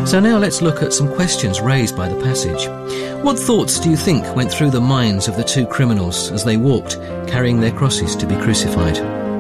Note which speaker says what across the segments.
Speaker 1: So now let's look at some questions raised by the passage. What thoughts do you think went through the minds of the two criminals as they walked, carrying their crosses to be crucified?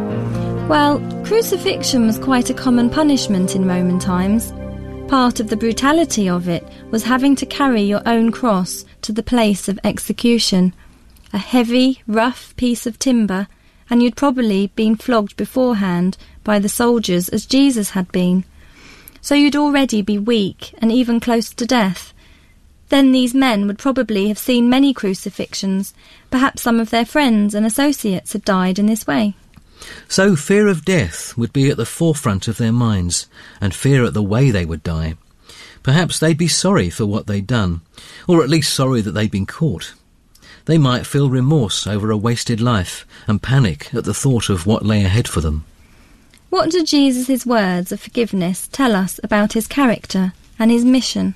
Speaker 2: Well, crucifixion was quite a common punishment in Roman times. Part of the brutality of it was having to carry your own cross to the place of execution. A heavy, rough piece of timber, and you'd probably been flogged beforehand by the soldiers as Jesus had been. So you'd already be weak and even close to death. Then these men would probably have seen many crucifixions. Perhaps some of their friends and associates had died in this way.
Speaker 1: So fear of death would be at the forefront of their minds, and fear at the way they would die. Perhaps they'd be sorry for what they'd done, or at least sorry that they'd been caught. They might feel remorse over a wasted life and panic at the thought of what lay ahead for them.
Speaker 2: What do Jesus' words of forgiveness tell us about his character and his mission?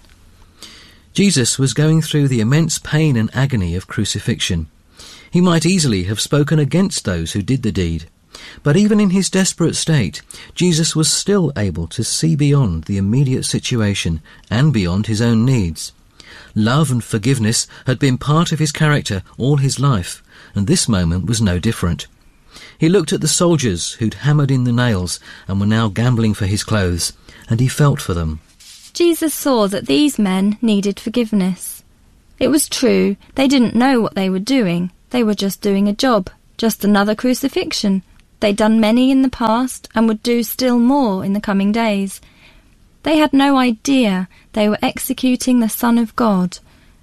Speaker 1: Jesus was going through the immense pain and agony of crucifixion. He might easily have spoken against those who did the deed, but even in his desperate state, Jesus was still able to see beyond the immediate situation and beyond his own needs. Love and forgiveness had been part of his character all his life, and this moment was no different. He looked at the soldiers who'd hammered in the nails and were now gambling for his clothes, and he felt for them.
Speaker 2: Jesus saw that these men needed forgiveness. It was true, they didn't know what they were doing. They were just doing a job, just another crucifixion. They'd done many in the past and would do still more in the coming days. They had no idea they were executing the Son of God.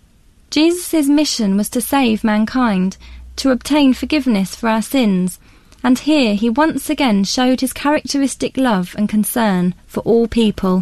Speaker 2: Jesus' mission was to save mankind, to obtain forgiveness for our sins, and here he once again showed his characteristic love and concern for all people.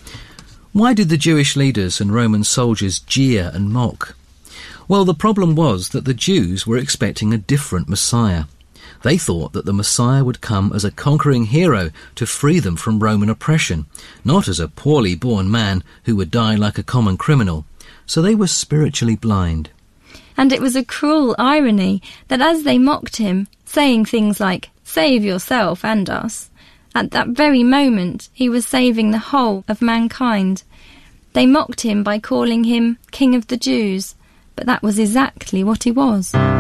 Speaker 1: Why did the Jewish leaders and Roman soldiers jeer and mock? Well, the problem was that the Jews were expecting a different Messiah. They thought that the Messiah would come as a conquering hero to free them from Roman oppression, not as a poorly born man who would die like a common criminal. So they were spiritually blind.
Speaker 2: And it was a cruel irony that as they mocked him, saying things like, "Save yourself and us," at that very moment he was saving the whole of mankind. They mocked him by calling him King of the Jews, but that was exactly what he was.